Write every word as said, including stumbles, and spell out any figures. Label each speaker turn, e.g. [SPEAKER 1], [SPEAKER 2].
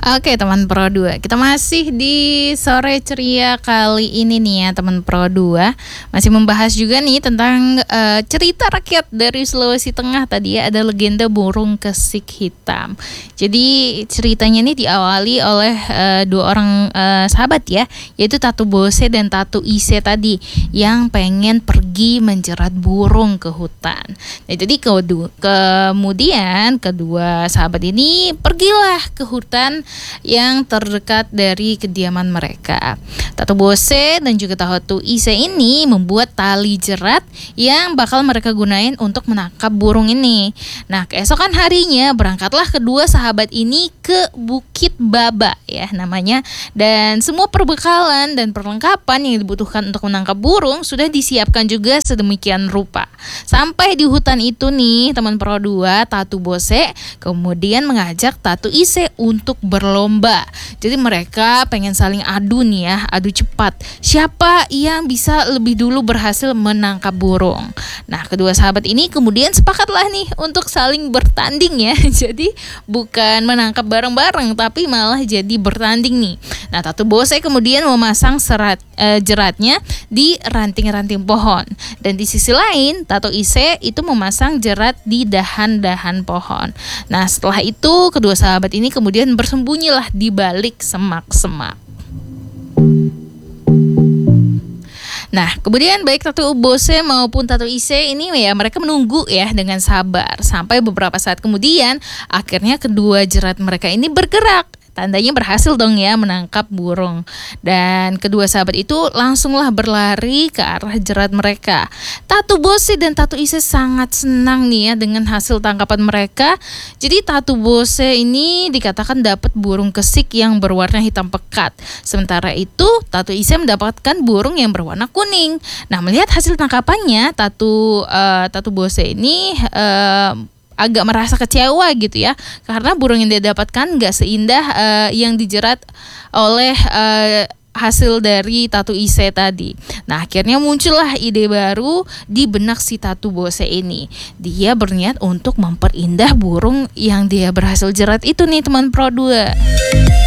[SPEAKER 1] Oke teman Pro dua, kita masih di sore ceria kali ini nih ya teman Pro dua. Masih membahas juga nih tentang uh, cerita rakyat dari Sulawesi Tengah tadi ya. Ada legenda burung kesik hitam. Jadi ceritanya ini diawali oleh uh, dua orang uh, sahabat ya, yaitu Tatu Bose dan Tatu Ise tadi, yang pengen pergi menjerat burung ke hutan. Nah, jadi kemudian kedua sahabat ini pergilah ke hutan yang terdekat dari kediaman mereka. Tatu Bose dan juga Tatu Ise ini membuat tali jerat yang bakal mereka gunain untuk menangkap burung ini. Nah, keesokan harinya berangkatlah kedua sahabat ini ke Bukit Baba ya namanya, dan semua perbekalan dan perlengkapan yang dibutuhkan untuk menangkap burung sudah disiapkan juga sedemikian rupa. Sampai di hutan itu nih teman Pro dua, Tatu Bose kemudian mengajak Tatu Ise untuk berlomba. Jadi mereka pengen saling adu nih ya, adu cepat. Siapa yang bisa lebih dulu berhasil menangkap burung. Nah, kedua sahabat ini kemudian sepakatlah nih untuk saling bertanding ya. Jadi bukan menangkap bareng-bareng tapi malah jadi bertanding nih. Nah, Tatu Bose kemudian memasang serat eh, jeratnya di ranting-ranting pohon, dan di sisi lain Tatu Ise itu memasang jerat di dahan-dahan pohon. Nah, setelah itu kedua sahabat ini kemudian bersembunyilah di balik semak-semak. Nah, kemudian baik Tatu Bose maupun Tatu Ise ini ya mereka menunggu ya dengan sabar sampai beberapa saat kemudian akhirnya kedua jerat mereka ini bergerak. Tandanya berhasil dong ya menangkap burung. Dan kedua sahabat itu langsunglah berlari ke arah jerat mereka. Tatu Bose dan Tatu Ise sangat senang nih ya dengan hasil tangkapan mereka. Jadi Tatu Bose ini dikatakan dapat burung kesik yang berwarna hitam pekat. Sementara itu Tatu Ise mendapatkan burung yang berwarna kuning. Nah, melihat hasil tangkapannya, Tatu uh, Tatu Bose ini uh, agak merasa kecewa gitu ya, karena burung yang dia dapatkan gak seindah uh, yang dijerat oleh uh, hasil dari Tatu Ise tadi. Nah, akhirnya muncullah ide baru di benak si Tatu Bose ini. Dia berniat untuk memperindah burung yang dia berhasil jerat itu nih teman Pro dua.